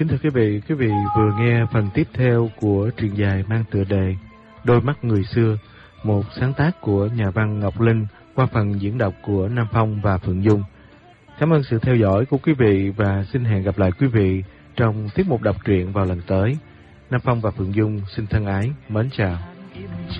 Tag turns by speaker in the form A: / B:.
A: Kính thưa quý vị vừa nghe phần tiếp theo của truyện dài mang tựa đề Đôi mắt người xưa, một sáng tác của nhà văn Ngọc Linh qua phần diễn đọc của Nam Phong và Phượng Dung. Cảm ơn sự theo dõi của quý vị và xin hẹn gặp lại quý vị trong tiết mục đọc truyện vào lần tới. Nam Phong và Phượng Dung xin thân ái, mến chào.